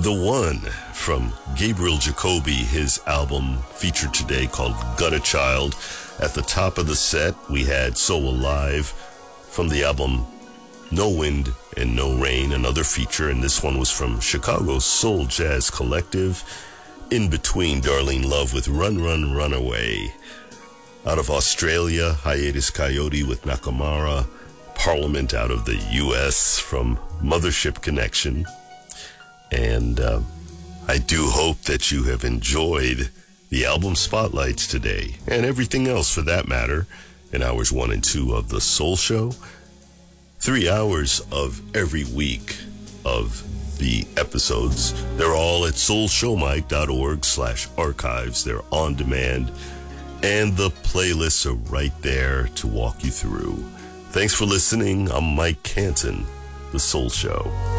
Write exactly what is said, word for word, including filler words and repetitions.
The One from Gabriel Jacoby, his album featured today called Gutter Child. At the top of the set, we had So Alive from the album No Wind and No Rain, another feature, and this one was from Chicago's Soul Jazz Collective. In Between, Darlene Love with Run Run Runaway. Out of Australia, Hiatus Coyote with Nakamura. Parliament out of the U S from Mothership Connection. And uh, I do hope that you have enjoyed the album spotlights today, and everything else for that matter, in hours one and two of the Soul Show. Three hours of every week of the episodes. They're all at soulshowmike.org slash archives. They're on demand, and the playlists are right there to walk you through. Thanks for listening. I'm Mike Canton, The Soul Show.